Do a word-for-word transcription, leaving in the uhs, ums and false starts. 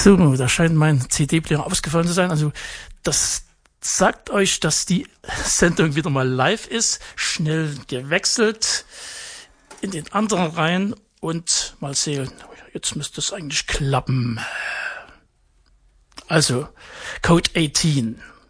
So, da scheint mein C D-Player ausgefallen zu sein. Also das sagt euch, dass die Sendung wieder mal live ist. Schnell gewechselt in den anderen rein und mal sehen. Jetzt müsste es eigentlich klappen. Also, Code achtzehn.